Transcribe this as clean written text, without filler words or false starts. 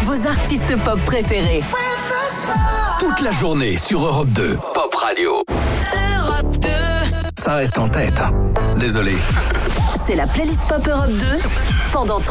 vos artistes pop préférés. Toute la journée sur Europe 2. Pop Radio. Europe 2. Ça reste en tête. Désolé. C'est la playlist Pop Europe 2 pendant